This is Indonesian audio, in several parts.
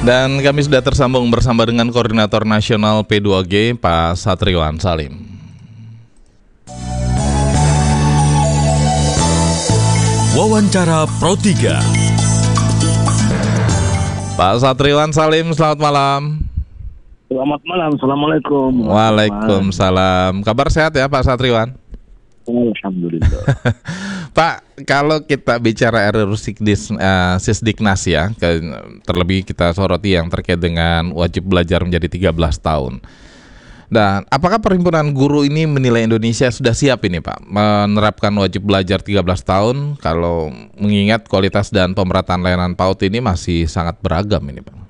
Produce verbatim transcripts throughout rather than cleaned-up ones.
Dan kami sudah tersambung bersama dengan Koordinator Nasional P dua G, Pak Satriwan Salim. Wawancara Pro tiga. Pak Satriwan Salim, selamat malam. Selamat malam, Assalamualaikum. Waalaikumsalam. Kabar sehat ya Pak Satriwan? Alhamdulillah. Pak, kalau kita bicara R U Sisdiknas, uh, Sisdiknas ya, ke, terlebih kita soroti yang terkait dengan wajib belajar menjadi tiga belas tahun. Dan apakah Perhimpunan Guru ini menilai Indonesia sudah siap ini Pak menerapkan wajib belajar tiga belas tahun, kalau mengingat kualitas dan pemerataan layanan PAUD ini masih sangat beragam ini Pak?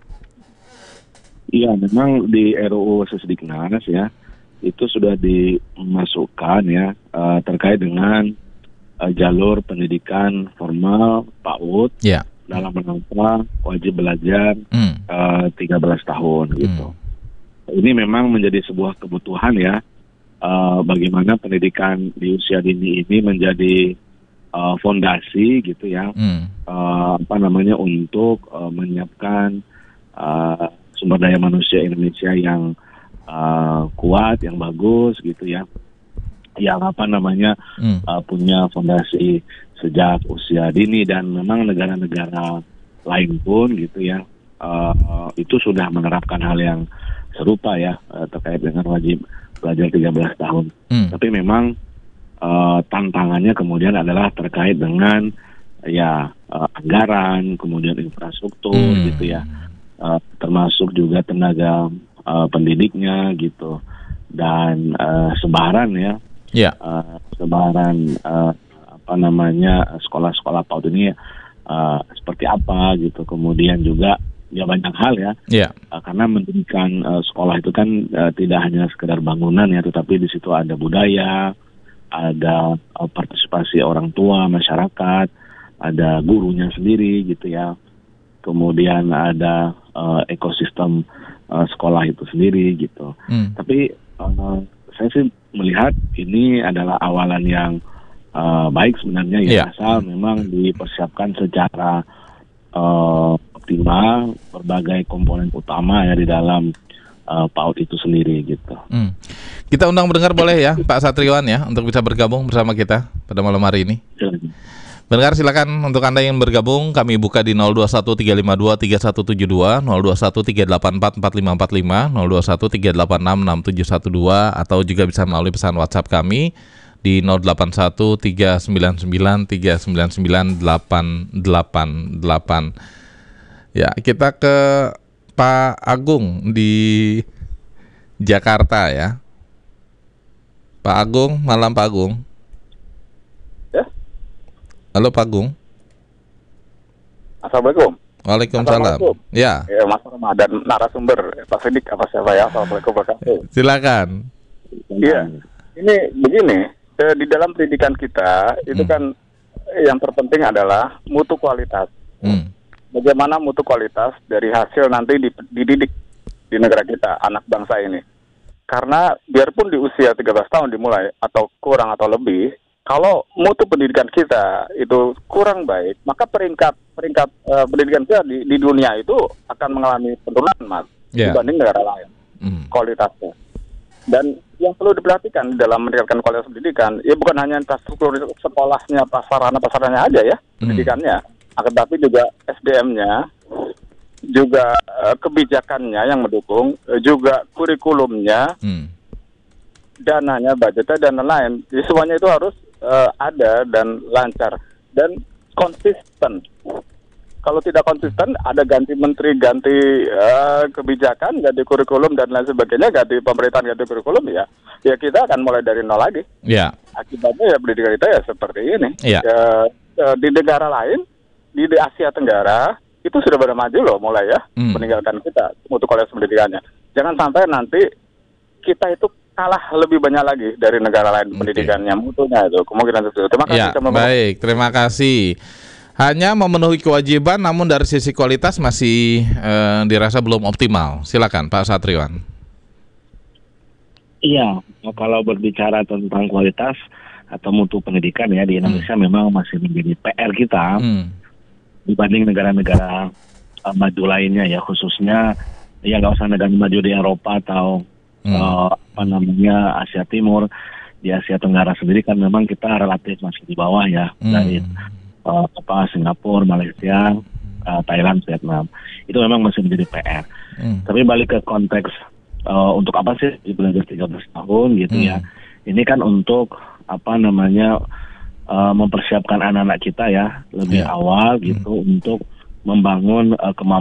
Iya, memang di R U U Sisdiknas ya, itu sudah dimasukkan ya uh, terkait dengan uh, jalur pendidikan formal PAUD yeah. dalam rangka wajib belajar mm. uh, tiga belas tahun gitu. Mm. Ini memang menjadi sebuah kebutuhan ya, uh, bagaimana pendidikan di usia dini ini menjadi uh, fondasi gitu ya, mm. uh, apa namanya untuk uh, menyiapkan uh, sumber daya manusia Indonesia yang Uh, kuat, yang bagus gitu ya, yang apa namanya hmm. uh, punya fondasi sejak usia dini. Dan memang negara-negara lain pun gitu ya, uh, itu sudah menerapkan hal yang serupa ya, uh, terkait dengan wajib belajar tiga belas tahun. Hmm. Tapi memang uh, tantangannya kemudian adalah terkait dengan ya uh, anggaran, kemudian infrastruktur hmm. gitu ya, uh, termasuk juga tenaga Uh, pendidiknya gitu, dan uh, sebaran ya, yeah. uh, sebaran uh, apa namanya sekolah-sekolah PAUD ini uh, seperti apa gitu. Kemudian juga ya banyak hal ya, yeah. uh, karena mendirikan uh, sekolah itu kan uh, tidak hanya sekedar bangunan ya, tetapi di situ ada budaya, ada uh, partisipasi orang tua, masyarakat, ada gurunya sendiri gitu ya. Kemudian ada uh, ekosistem uh, sekolah itu sendiri gitu. Hmm. Tapi uh, saya sih melihat ini adalah awalan yang uh, baik sebenarnya ya, yeah. asal memang dipersiapkan secara uh, optimal berbagai komponen utama ya di dalam uh, PAUD itu sendiri gitu. Hmm. Kita undang pendengar boleh ya Pak Satriwan ya untuk bisa bergabung bersama kita pada malam hari ini. Silakan. Pendengar silakan untuk Anda yang bergabung, kami buka di nol dua satu tiga lima dua tiga satu tujuh dua, nol dua satu tiga delapan empat empat lima empat lima, nol dua satu tiga delapan enam enam tujuh satu dua, atau juga bisa melalui pesan WhatsApp kami di nol delapan satu tiga sembilan sembilan tiga sembilan sembilan delapan delapan delapan. Ya, kita ke Pak Agung di Jakarta ya. Pak Agung, malam Pak Agung. Halo Pak Agung. Assalamualaikum. Waalaikumsalam. Ya. Ya, Mas Ramadan, narasumber Pak Sidik apa siapa ya? Assalamualaikum warahmatullahi wabarakatuh. Silakan. Iya. Ini begini, eh, di dalam pendidikan kita itu hmm. kan eh, yang terpenting adalah mutu kualitas. Hmm. Bagaimana mutu kualitas dari hasil nanti dididik di negara kita, anak bangsa ini. Karena biarpun di usia tiga belas tahun dimulai atau kurang atau lebih, kalau mutu pendidikan kita itu kurang baik, maka peringkat peringkat uh, pendidikan kita di, di dunia itu akan mengalami penurunan, Mas, yeah. dibanding negara lain mm. kualitasnya. Dan yang perlu diperhatikan dalam meningkatkan kualitas pendidikan, ya bukan hanya infrastruktur sekolahnya, sarana-prasarananya aja ya, mm. pendidikannya, akan tapi juga S D M-nya, juga uh, kebijakannya yang mendukung, uh, juga kurikulumnya, mm. dananya, budgetnya, dan lain-lain. Jadi semuanya itu harus Uh, ada dan lancar dan konsisten. Kalau tidak konsisten, ada ganti menteri, ganti uh, kebijakan, ganti kurikulum dan lain sebagainya, ganti pemerintahan, ganti kurikulum ya, ya kita akan mulai dari nol lagi. Yeah. Akibatnya ya pendidikan kita ya seperti ini. Yeah. Ya, uh, di negara lain, di, di Asia Tenggara itu sudah pada maju loh mulai ya, mm. meninggalkan kita mutu kualitas pendidikannya. Jangan sampai nanti kita itu kalah lebih banyak lagi dari negara lain, okay. pendidikannya, mutunya itu kemungkinan itu. Terima kasih. Ya, baik, terima kasih. Hanya memenuhi kewajiban, namun dari sisi kualitas masih eh, dirasa belum optimal. Silakan Pak Satriwan. Iya, kalau berbicara tentang kualitas atau mutu pendidikan ya di Indonesia hmm. memang masih menjadi P R kita hmm. dibanding negara-negara uh, maju lainnya ya, khususnya ya nggak usah negara maju di Eropa atau hmm. uh, apa namanya Asia Timur. Di Asia Tenggara sendiri kan memang kita relatif masih di bawah ya hmm. dari uh, apa Singapura, Malaysia, uh, Thailand, Vietnam. Itu memang masih menjadi P R. Hmm. Tapi balik ke konteks uh, untuk apa sih di belajar tiga belas tahun gitu hmm. ya. Ini kan untuk apa namanya uh, mempersiapkan anak-anak kita ya lebih yeah. awal gitu hmm. untuk membangun uh, kemampuan